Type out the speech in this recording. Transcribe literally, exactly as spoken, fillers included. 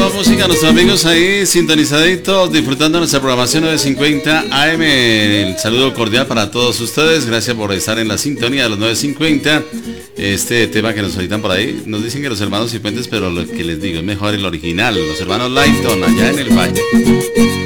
escuchando música, nuestros amigos ahí sintonizaditos, disfrutando nuestra programación nueve cincuenta A M. El saludo cordial para todos ustedes. Gracias por estar en la sintonía de los nueve cincuenta. Este tema que nos solicitan por ahí, nos dicen que los hermanos Cifuentes, pero lo que les digo es mejor el original. Los hermanos Lighton, allá en el valle.